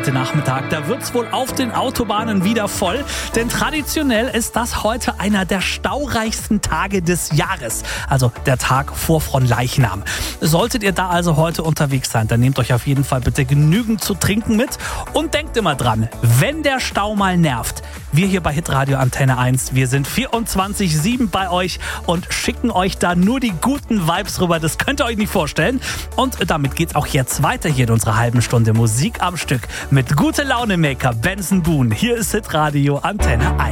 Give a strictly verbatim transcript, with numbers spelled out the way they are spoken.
heute Nachmittag. Da wird's wohl auf den Autobahnen wieder voll, denn traditionell ist das heute einer der staureichsten Tage des Jahres, also der Tag vor Fronleichnam. Solltet ihr da also heute unterwegs sein, dann nehmt euch auf jeden Fall bitte genügend zu trinken mit und denkt immer dran, wenn der Stau mal nervt, wir hier bei Hitradio Antenne eins, wir sind vierundzwanzig sieben bei euch und schicken euch da nur die guten Vibes rüber, das könnt ihr euch nicht vorstellen. Und damit geht's auch jetzt weiter hier in unserer halben Stunde Musik am Stück mit Gute Laune Maker Benson Boone. Hier ist Hitradio Antenne eins.